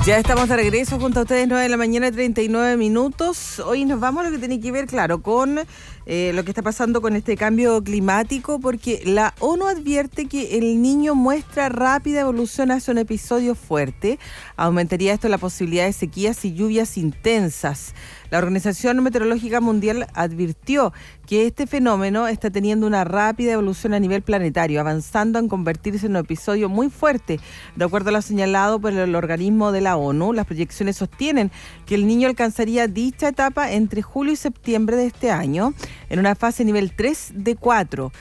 Ya estamos de regreso junto a ustedes, 9 de la mañana, 39 minutos. Hoy nos vamos a lo que tiene que ver, claro, con lo que está pasando con este cambio climático, porque la ONU advierte que el Niño muestra rápida evolución hacia un episodio fuerte. Aumentaría esto la posibilidad de sequías y lluvias intensas. La Organización Meteorológica Mundial advirtió que este fenómeno está teniendo una rápida evolución a nivel planetario, avanzando en convertirse en un episodio muy fuerte. De acuerdo a lo señalado por el organismo de la ONU, las proyecciones sostienen que el Niño alcanzaría dicha etapa entre julio y septiembre de este año, en una fase nivel 3 de 4.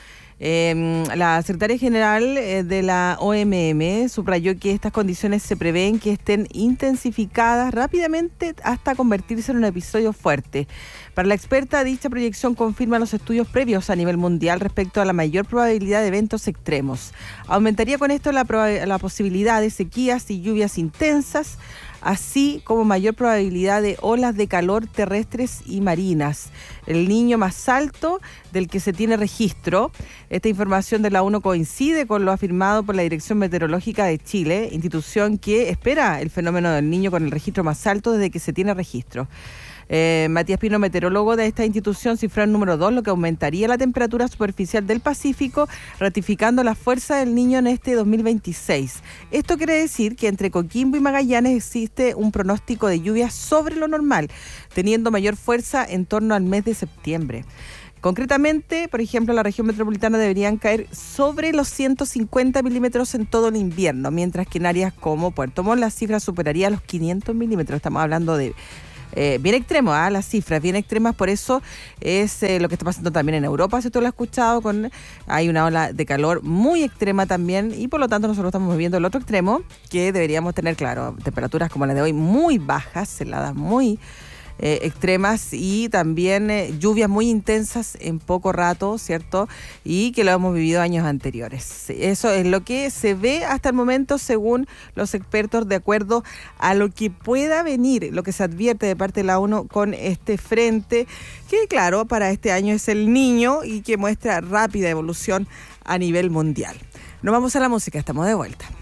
La secretaria general de la OMM subrayó que estas condiciones se prevén que estén intensificadas rápidamente hasta convertirse en un episodio fuerte. Para la experta, dicha proyección confirma los estudios previos a nivel mundial respecto a la mayor probabilidad de eventos extremos. Aumentaría con esto la posibilidad de sequías y lluvias intensas, así como mayor probabilidad de olas de calor terrestres y marinas. El Niño más alto del que se tiene registro. Esta información de la ONU coincide con lo afirmado por la Dirección Meteorológica de Chile, institución que espera el fenómeno del Niño con el registro más alto desde que se tiene registro. Matías Pino, meteorólogo de esta institución, cifró el número 2, lo que aumentaría la temperatura superficial del Pacífico, ratificando la fuerza del Niño en este 2026. Esto quiere decir que entre Coquimbo y Magallanes existe un pronóstico de lluvia sobre lo normal, teniendo mayor fuerza en torno al mes de septiembre. Concretamente, por ejemplo, en la región metropolitana deberían caer sobre los 150 milímetros en todo el invierno, mientras que en áreas como Puerto Montt la cifra superaría los 500 milímetros. Estamos hablando de bien extremo, las cifras bien extremas, por eso es lo que está pasando también en Europa, si usted lo ha escuchado, hay una ola de calor muy extrema también, y por lo tanto nosotros estamos viviendo el otro extremo, que deberíamos tener, claro, temperaturas como la de hoy muy bajas, heladas muy extremas, y también lluvias muy intensas en poco rato, ¿cierto? Y que lo hemos vivido años anteriores. Eso es lo que se ve hasta el momento según los expertos, de acuerdo a lo que pueda venir, lo que se advierte de parte de la ONU con este frente, que claro, para este año es el Niño y que muestra rápida evolución a nivel mundial. Nos vamos a la música, estamos de vuelta.